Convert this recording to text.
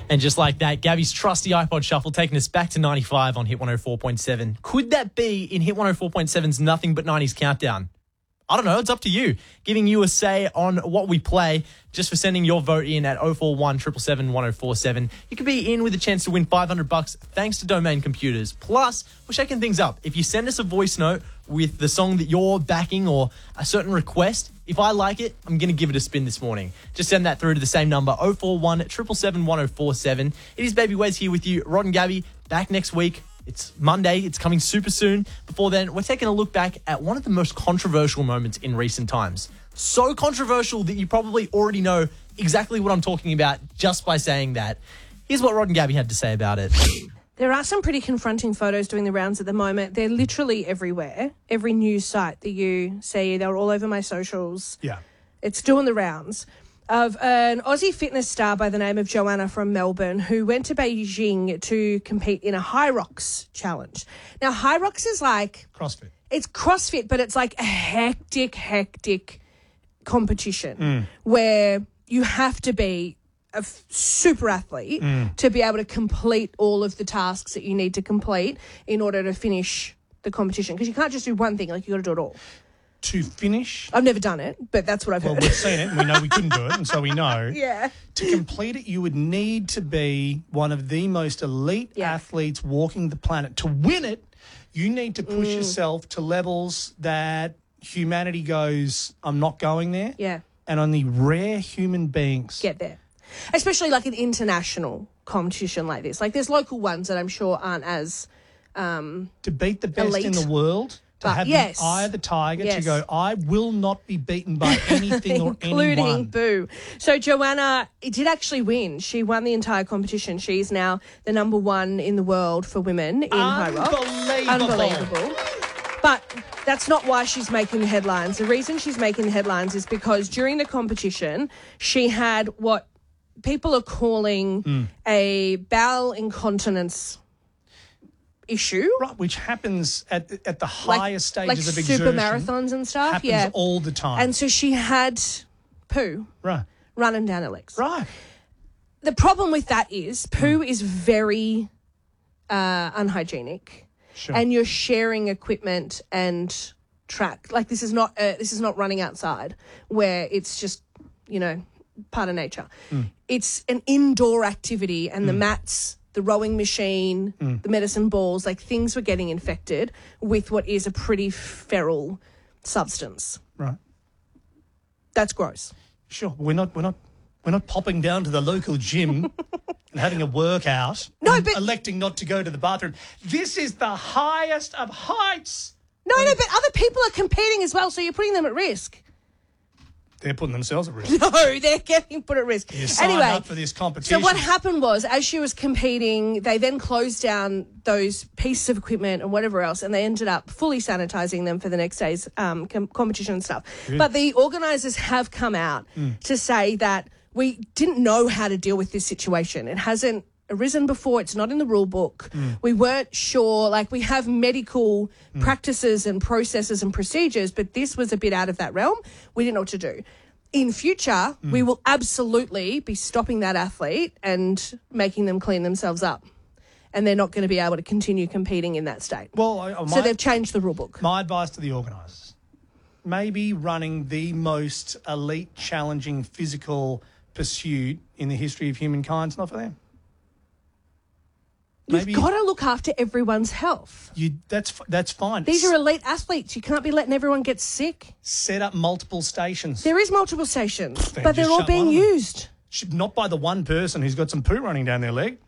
And just like that, Gabby's trusty iPod Shuffle taking us back to 95 on Hit 104.7. Could that be in Hit 104.7's Nothing But 90s Countdown? I don't know. It's up to you. Giving you a say on what we play just for sending your vote in at 041 777 1047. You could be in with a chance to win $500 thanks to Domain Computers. Plus, we're shaking things up. If you send us a voice note with the song that you're backing or a certain request, if I like it, I'm going to give it a spin this morning. Just send that through to the same number, 041 777 1047. It is Baby Wes here with you. Rod and Gabby back next week. It's Monday. It's coming super soon. Before then, we're taking a look back at one of the most controversial moments in recent times. So controversial that you probably already know exactly what I'm talking about just by saying that. Here's what Rod and Gabby had to say about it. There are some pretty confronting photos doing the rounds at the moment. They're literally everywhere. Every news site that you see, they're all over my socials. Yeah. It's doing the rounds. Of an Aussie fitness star by the name of Joanna from Melbourne who went to Beijing to compete in a High Rocks challenge. Now, High Rocks is like... CrossFit. It's CrossFit, but it's like a hectic competition where you have to be a super athlete to be able to complete all of the tasks that you need to complete in order to finish the competition. Because you can't just do one thing, like you got to do it all. To finish... I've never done it, but that's what I've heard. Well, we've seen it and we know we couldn't do it, and so we know. Yeah. To complete it, you would need to be one of the most elite athletes walking the planet. To win it, you need to push yourself to levels that humanity goes, I'm not going there. Yeah. And only rare human beings Get there. Especially like an international competition like this. Like there's local ones that I'm sure aren't as... to beat the best elite. in the world. To But have yes. the eye of the tiger, to Yes. go, I will not be beaten by anything or including anyone. Boo. So Joanna did actually win. She won the entire competition. She's now the number one in the world for women in High Rock. Unbelievable. But that's not why she's making the headlines. The reason she's making the headlines is because during the competition, she had what people are calling a bowel incontinence issue. Right, which happens at the highest stages of exertion. Super marathons and stuff. Happens all the time. And so she had poo running down her legs. Right. The problem with that is poo is very unhygienic. Sure. And you're sharing equipment and track. Like this is not running outside where it's just, part of nature. It's an indoor activity and the mats, the rowing machine, the medicine balls, like things were getting infected with what is a pretty feral substance. Right. That's gross. Sure. We're not popping down to the local gym and having a workout. No, and but electing not to go to the bathroom. This is the highest of heights. No, but other people are competing as well, so you're putting them at risk. They're putting themselves at risk. No, they're getting put at risk. You sign up for this competition. So what happened was, as she was competing, they then closed down those pieces of equipment and whatever else, and they ended up fully sanitizing them for the next day's competition and stuff. Good. But the organisers have come out to say that we didn't know how to deal with this situation. It hasn't arisen before. It's not in the rule book. We weren't sure. Like, we have medical practices and processes and procedures, but this was a bit out of that realm. We didn't know what to do. In future, we will absolutely be stopping that athlete and making them clean themselves up. And they're not going to be able to continue competing in that state. Well, so they've changed the rule book. My advice to the organisers, maybe running the most elite, challenging physical pursuit in the history of humankind is not for them. You've got to look after everyone's health. That's fine. These are elite athletes. You can't be letting everyone get sick. Set up multiple stations. There is multiple stations, Then but they're just all shut being one of them. used. Not by the one person who's got some poo running down their leg.